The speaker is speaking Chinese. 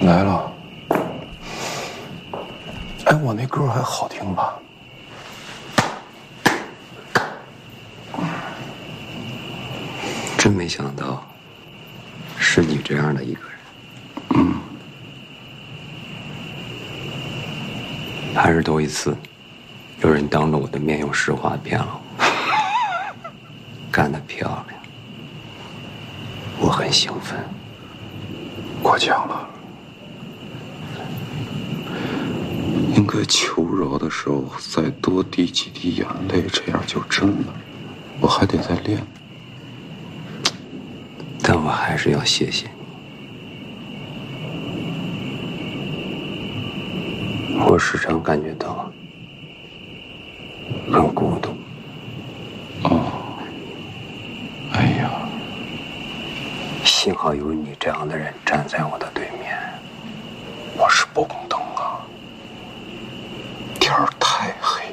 来了。哎，我那歌还好听吧？ 真没想到，是你这样的一个人。还是头一次，有人当着我的面用实话骗了我。干得漂亮，我很兴奋。 过奖了。应该求饶的时候再多滴几滴眼泪，这样就真了。我还得再练。 但我还是要谢谢你。我时常感觉到很孤独。 哦，哎呀， 幸好有你这样的人站在我的对面。 我是不公灯啊，天儿太黑。